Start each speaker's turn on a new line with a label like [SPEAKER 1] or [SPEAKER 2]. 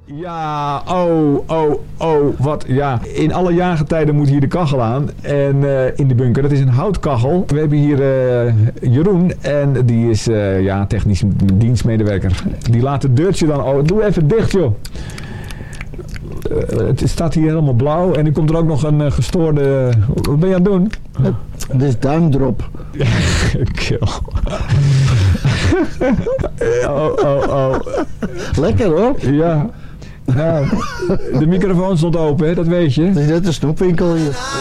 [SPEAKER 1] Ja, wat, ja. In alle jaargetijden moet hier de kachel aan. En in de bunker, dat is een houtkachel. We hebben hier Jeroen en die is technisch dienstmedewerker. Die laat het deurtje dan... Oh, doe even dicht, joh. Het staat hier helemaal blauw en nu komt er ook nog een gestoorde... Wat ben je aan het doen?
[SPEAKER 2] Dit is duimdrop.
[SPEAKER 1] Kill.
[SPEAKER 2] Lekker hoor.
[SPEAKER 1] Ja. Nou, de microfoon stond open, hè? Dat weet je.
[SPEAKER 2] Het is net een snoepwinkel hier.